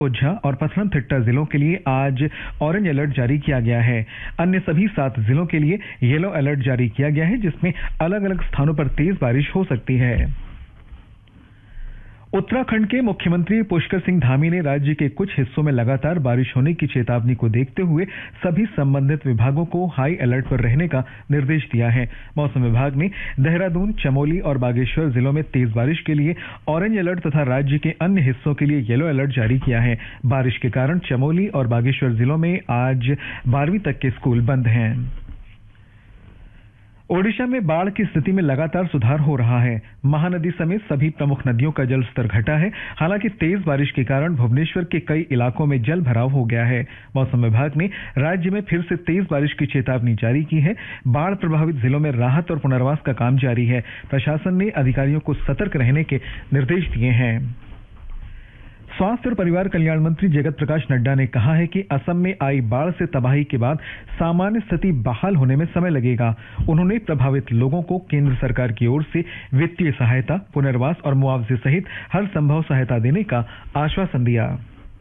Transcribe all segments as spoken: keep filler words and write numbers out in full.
ओझा और पथनमथिट्टा जिलों के लिए आज ऑरेंज अलर्ट जारी किया गया है। अन्य सभी सात जिलों के लिए येलो अलर्ट जारी किया गया है, जिसमें अलग अलग स्थानों पर तेज बारिश हो सकती है। उत्तराखंड के मुख्यमंत्री पुष्कर सिंह धामी ने राज्य के कुछ हिस्सों में लगातार बारिश होने की चेतावनी को देखते हुए सभी संबंधित विभागों को हाई अलर्ट पर रहने का निर्देश दिया है। मौसम विभाग ने देहरादून, चमोली और बागेश्वर जिलों में तेज बारिश के लिए ऑरेंज अलर्ट तथा राज्य के अन्य हिस्सों के लिए येलो अलर्ट जारी किया है। बारिश के कारण चमोली और बागेश्वर जिलों में आज बारहवीं तक के स्कूल बंद हैं। ओडिशा में बाढ़ की स्थिति में लगातार सुधार हो रहा है। महानदी समेत सभी प्रमुख नदियों का जलस्तर घटा है। हालांकि तेज बारिश के कारण भुवनेश्वर के कई इलाकों में जल भराव हो गया है। मौसम विभाग ने राज्य में फिर से तेज बारिश की चेतावनी जारी की है। बाढ़ प्रभावित जिलों में राहत और पुनर्वास का काम जारी है। प्रशासन ने अधिकारियों को सतर्क रहने के निर्देश दिए हैं। स्वास्थ्य और परिवार कल्याण मंत्री जगत प्रकाश नड्डा ने कहा है कि असम में आई बाढ़ से तबाही के बाद सामान्य स्थिति बहाल होने में समय लगेगा। उन्होंने प्रभावित लोगों को केंद्र सरकार की ओर से वित्तीय सहायता, पुनर्वास और मुआवजे सहित हर संभव सहायता देने का आश्वासन दिया।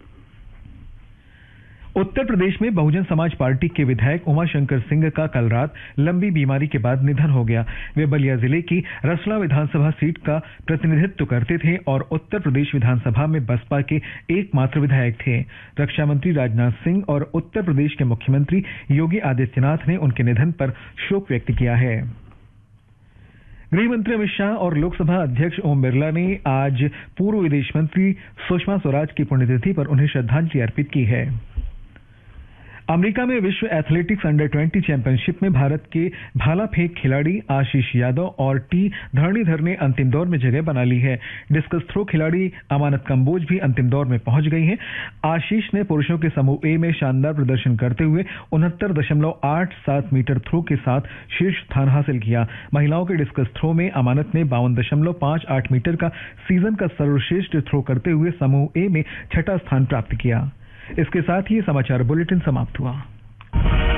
उत्तर प्रदेश में बहुजन समाज पार्टी के विधायक उमाशंकर सिंह का कल रात लंबी बीमारी के बाद निधन हो गया। वे बलिया जिले की रसला विधानसभा सीट का प्रतिनिधित्व करते थे और उत्तर प्रदेश विधानसभा में बसपा के एकमात्र विधायक थे। रक्षा मंत्री राजनाथ सिंह और उत्तर प्रदेश के मुख्यमंत्री योगी आदित्यनाथ ने उनके निधन पर शोक व्यक्त किया है। गृह मंत्री अमित शाह और लोकसभा अध्यक्ष ओम बिरला ने आज पूर्व विदेश मंत्री सुषमा स्वराज की पुण्यतिथि पर उन्हें श्रद्धांजलि अर्पित की है। अमेरिका में विश्व एथलेटिक्स अंडर बीस चैंपियनशिप में भारत के भाला फेंक खिलाड़ी आशीष यादव और टी धरणीधर ने अंतिम दौर में जगह बना ली है। डिस्कस थ्रो खिलाड़ी अमानत कंबोज भी अंतिम दौर में पहुंच गई हैं। आशीष ने पुरुषों के समूह ए में शानदार प्रदर्शन करते हुए उनहत्तर दशमलव आठ सात मीटर थ्रो के साथ शीर्ष स्थान हासिल किया। महिलाओं के डिस्कस थ्रो में अमानत ने बावन दशमलव पांच आठ मीटर का सीजन का सर्वश्रेष्ठ थ्रो करते हुए समूह ए में छठा स्थान प्राप्त किया। इसके साथ ही समाचार बुलेटिन समाप्त हुआ।